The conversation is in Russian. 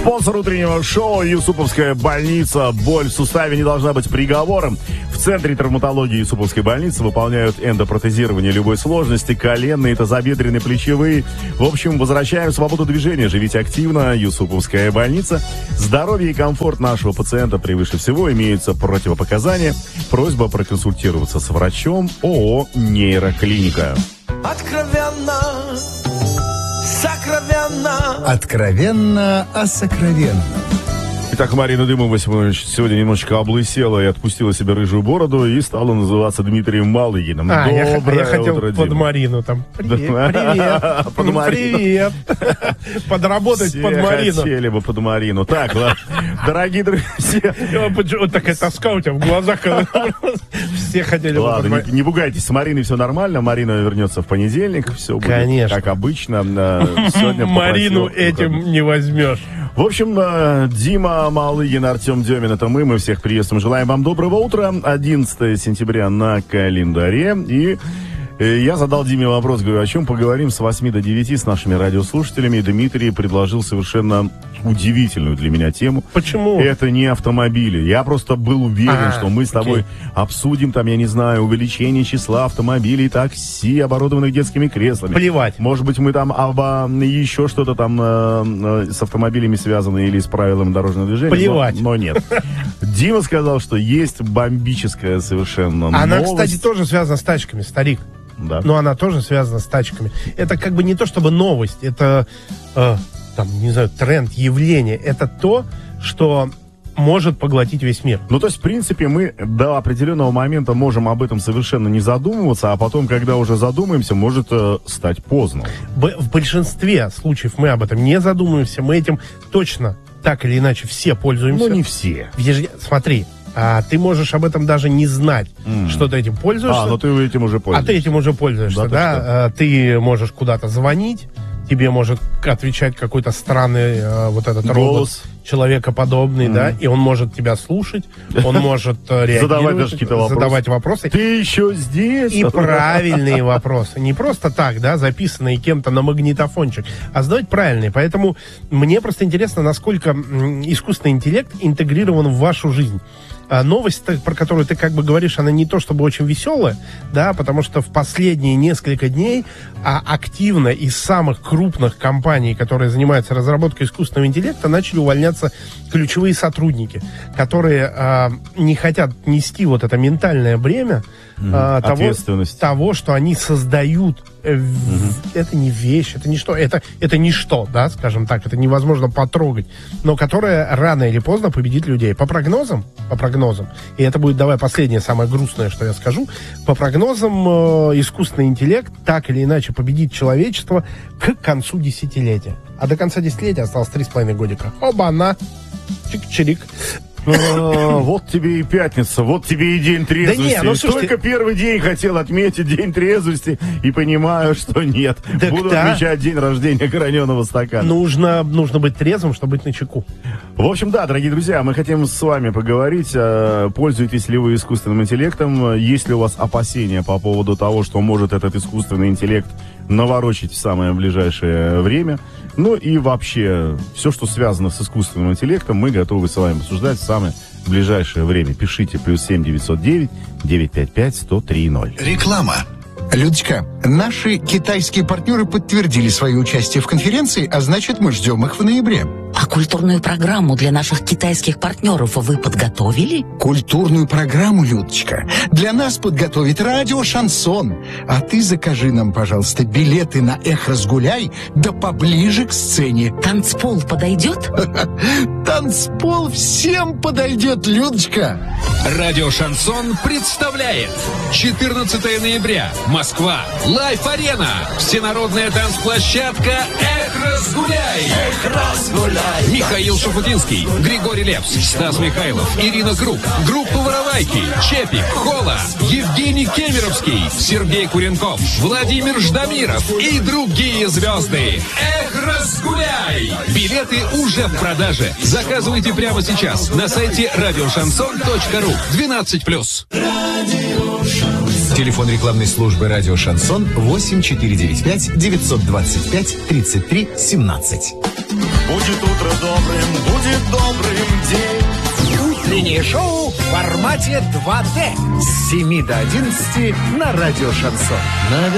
Спонсор утреннего шоу — Юсуповская больница. Боль в суставе не должна быть приговором. В Центре травматологии Юсуповской больницы выполняют эндопротезирование любой сложности, коленные, тазобедренные, плечевые. В общем, возвращаем свободу движения. Живите активно. Юсуповская больница. Здоровье и комфорт нашего пациента превыше всего. Имеются противопоказания. Просьба проконсультироваться с врачом. ООО «Нейроклиника». Откровенно, сокровенно. Откровенно о сокровенном. Итак, Марина Дымова сегодня немножечко облысела и отпустила себе рыжую бороду и стала называться Дмитрием Малыгиным. Я хотел утро, под Дима. Марину там. Привет. Под Марину. Привет. Подработать Все под Марину. хотели бы под Марину. Так, ладно. Дорогие друзья. Вот такая тоска у тебя в глазах. Все хотели бы под Ладно, Марину. не пугайтесь, с Мариной все нормально. Марина вернется в понедельник. Все будет Конечно. как обычно. Сегодня Марину попросил этим выходных. не возьмешь. В общем, Дима Малыгин, Артем Демин, это мы. Мы всех приветствуем. Желаем вам доброго утра. 11 сентября на календаре. И я задал Диме вопрос, говорю, о чем поговорим с 8 до 9 с нашими радиослушателями. И Дмитрий предложил совершенно удивительную для меня тему. Почему? Это не автомобили. Я просто был уверен, что мы с тобой обсудим там, я не знаю, увеличение числа автомобилей, такси, оборудованных детскими креслами. Плевать. Может быть, мы там еще что-то там с автомобилями связано или с правилами дорожного движения. Плевать. Но нет. Дима сказал, что есть бомбическая совершенно Она, новость. кстати, тоже связана с тачками, старик. Да. Но она тоже связана с тачками. Это как бы не то чтобы новость, это, там, не знаю, тренд, явление. Это то, что может поглотить весь мир. Ну, то есть, в принципе, мы до определенного момента можем об этом совершенно не задумываться, а потом, когда уже задумаемся, может стать поздно. В большинстве случаев мы об этом не задумываемся, мы этим точно так или иначе все пользуемся. Ну, не все. Смотри, ты можешь об этом даже не знать, что ты этим пользуешься. Ну ты этим уже пользуешься. А ты этим уже пользуешься, да? Ты можешь куда-то звонить, тебе может отвечать какой-то странный вот этот голос. робот, человекоподобный, да, и он может тебя слушать, он может реагировать, задавать вопросы. Ты еще здесь? И правильные вопросы. Не просто так, да, записанные кем-то на магнитофончик, а задавать правильные. Поэтому мне просто интересно, насколько искусственный интеллект интегрирован в вашу жизнь. Новость, про которую ты как бы говоришь, она не то чтобы очень веселая, да, потому что в последние несколько дней активно из самых крупных компаний, которые занимаются разработкой искусственного интеллекта, начали увольняться ключевые сотрудники, которые не хотят нести вот это ментальное бремя того, что они создают. Это не вещь, это не что, это ничто, да, скажем так, это невозможно потрогать, но которое рано или поздно победит людей. По прогнозам, и это будет, давай, последнее, самое грустное, что я скажу, по прогнозам искусственный интеллект так или иначе победит человечество к концу десятилетия. А до конца десятилетия осталось 3,5 годика. Оба-на! Чик-чирик. Вот тебе и пятница, вот тебе и день трезвости. Да не, ну, слушайте, только первый день хотел отметить день трезвости и понимаю, что нет. Буду отмечать день рождения граненого стакана. Нужно быть трезвым, чтобы быть начеку. В общем, да, дорогие друзья, мы хотим с вами поговорить, пользуетесь ли вы искусственным интеллектом, есть ли у вас опасения по поводу того, что может этот искусственный интеллект наворочить в самое ближайшее время. Ну и вообще, все, что связано с искусственным интеллектом, мы готовы с вами обсуждать в самое ближайшее время. Пишите +7 909 955 1030. Реклама. Людочка, наши китайские партнеры подтвердили свое участие в конференции, а значит, мы ждем их в ноябре. А культурную программу для наших китайских партнеров вы подготовили? Культурную программу, Людочка, для нас подготовит радио «Шансон». А ты закажи нам, пожалуйста, билеты на «Эх, разгуляй», да поближе к сцене. Танцпол подойдет? Танцпол всем подойдет, Людочка. Радио «Шансон» представляет 14 ноября. Москва. Лайф-арена. Всенародная танцплощадка «Эх, разгуляй». Эх, разгуляй. Михаил Шафутинский, Григорий Лепс, Стас Михайлов, Ирина Круг, группа «Воровайки», Чепик, Хола, Евгений Кемеровский, Сергей Куренков, Владимир Ждамиров и другие звезды. Эх, разгуляй! Билеты уже в продаже. Заказывайте прямо сейчас на сайте радиошансон.ру. 12+. Телефон рекламной службы «Радио Шансон» 8495 925 33 17. Будет утро добрым, будет добрым день. Утреннее шоу в формате 2D с 7 до 11 на радио «Шансон».